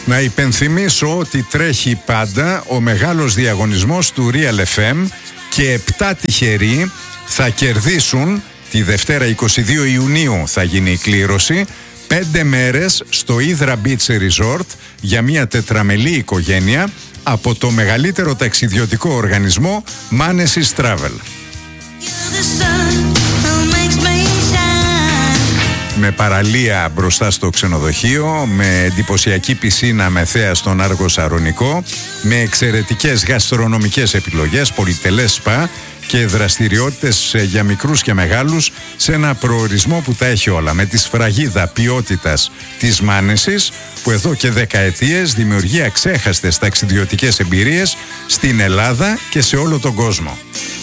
Να υπενθυμίσω ότι τρέχει πάντα ο μεγάλος διαγωνισμός του Real FM και 7 τυχεροί θα κερδίσουν, τη Δευτέρα 22 Ιουνίου θα γίνει η κλήρωση, 5 μέρες στο Hydra Beach Resort για μια τετραμελή οικογένεια από το μεγαλύτερο ταξιδιωτικό οργανισμό Manesis Travel. Με παραλία μπροστά στο ξενοδοχείο, με εντυπωσιακή πισίνα με θέα στον Άργο Σαρονικό, με εξαιρετικές γαστρονομικές επιλογές, πολυτελές σπα και δραστηριότητες για μικρούς και μεγάλους σε ένα προορισμό που τα έχει όλα, με τη σφραγίδα ποιότητας της Manesis που εδώ και δεκαετίες δημιουργεί αξέχαστες ταξιδιωτικές εμπειρίες στην Ελλάδα και σε όλο τον κόσμο.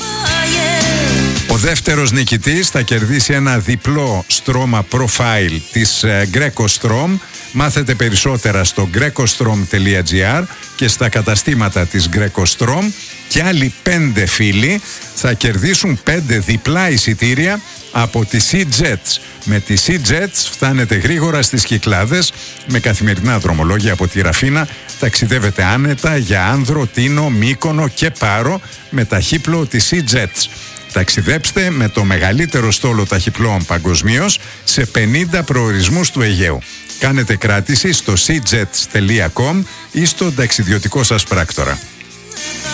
Ο δεύτερος νικητής θα κερδίσει ένα διπλό στρώμα profile της Greco Strom. Μάθετε περισσότερα στο grecostrom.gr και στα καταστήματα της Greco Strom. Και άλλοι 5 φίλοι θα κερδίσουν 5 διπλά εισιτήρια από τη Sea Jets. Με τη Sea Jets φτάνετε γρήγορα στις Κυκλάδες με καθημερινά δρομολόγια από τη Ραφίνα. Ταξιδεύετε άνετα για Άνδρο, Τίνο, Μύκονο και Πάρο με ταχύπλο τη Sea Jets. Ταξιδέψτε με το μεγαλύτερο στόλο ταχυπλώων παγκοσμίως σε 50 προορισμούς του Αιγαίου. Κάνετε κράτηση στο seajets.com ή στον ταξιδιωτικό σας πράκτορα.